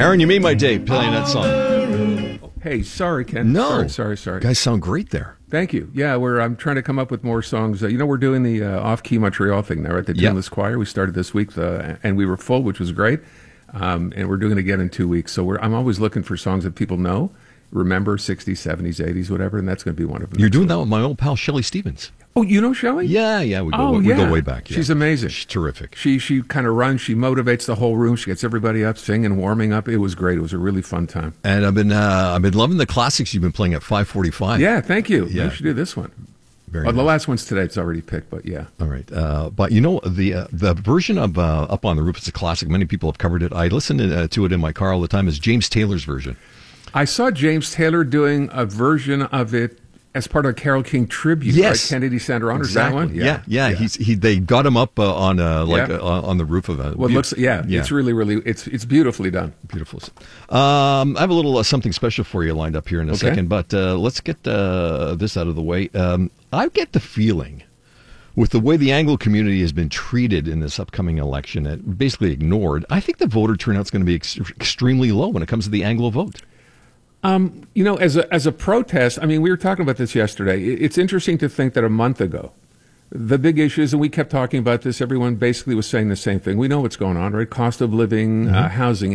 Aaron, you made my day playing that song. Hey, sorry, Ken. No. Sorry. You guys sound great there. Thank you. Yeah, I'm trying to come up with more songs. We're doing the off-key Montreal thing now, right? The Tuneless Choir. We started this week, and we were full, which was great. And we're doing it again in 2 weeks. So I'm always looking for songs that people know, remember, 60s, 70s, 80s, whatever, and that's going to be one of them. You're doing that with my old pal, Shelley Stevens. Oh, you know Shelley? Yeah, we go way back. Yeah. She's amazing. She's terrific. She kind of runs. She motivates the whole room. She gets everybody up, singing, warming up. It was great. It was a really fun time. And I've been loving the classics you've been playing at 5:45. Yeah, thank you. Yeah. You should do this one. Very The nice. last one's today. It's already picked, but yeah. All right. But you know, the version of Up on the Roof, it's a classic. Many people have covered it. I listen to it in my car all the time. Is James Taylor's version. I saw James Taylor doing a version of it as part of a Carole King tribute. Yes. Right? Kennedy Center Honors. Exactly. That one? Yeah. They got him up on the roof of a. Well, it looks, it's really, it's beautifully done. Beautiful. I have a little something special for you lined up here in a second, but let's get this out of the way. I get the feeling, with the way the Anglo community has been treated in this upcoming election, basically ignored, I think the voter turnout's going to be extremely low when it comes to the Anglo vote. As a protest, we were talking about this yesterday. It's interesting to think that a month ago, the big issues, and we kept talking about this, everyone basically was saying the same thing. We know what's going on, right? Cost of living, housing,